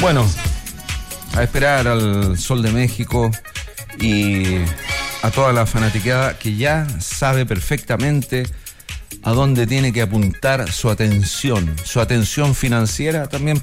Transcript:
Bueno, a esperar al Sol de México y a toda la fanaticada que ya sabe perfectamente a dónde tiene que apuntar su atención financiera también